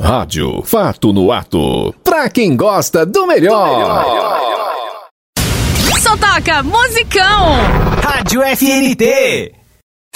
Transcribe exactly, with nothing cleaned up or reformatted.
Rádio Fato no Ato. Pra quem gosta do melhor. Do melhor. Só toca musicão. Rádio F N T.